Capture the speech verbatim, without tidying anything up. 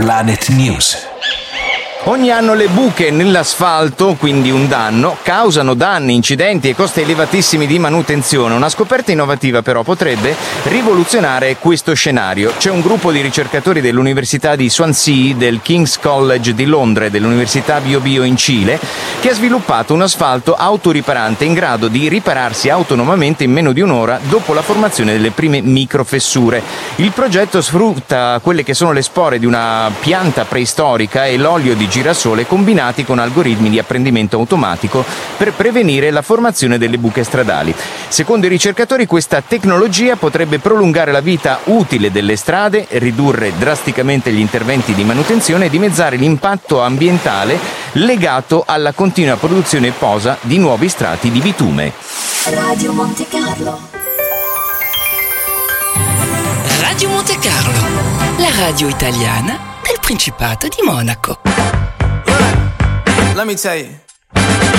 Planet News. Ogni anno le buche nell'asfalto, quindi un danno, causano danni, incidenti e costi elevatissimi di manutenzione. Una scoperta innovativa però potrebbe rivoluzionare questo scenario. C'è un gruppo di ricercatori dell'Università di Swansea, del King's College di Londra e dell'Università Bio Bio in Cile che ha sviluppato un asfalto autoriparante in grado di ripararsi autonomamente in meno di un'ora dopo la formazione delle prime microfessure. Il progetto sfrutta quelle che sono le spore di una pianta preistorica e l'olio di girasole combinati con algoritmi di apprendimento automatico per prevenire la formazione delle buche stradali. Secondo i ricercatori, questa tecnologia potrebbe prolungare la vita utile delle strade, ridurre drasticamente gli interventi di manutenzione e dimezzare l'impatto ambientale legato alla continua produzione e posa di nuovi strati di bitume. Radio Monte Carlo. Radio Monte Carlo, la radio italiana del Principato di Monaco. Let me tell you.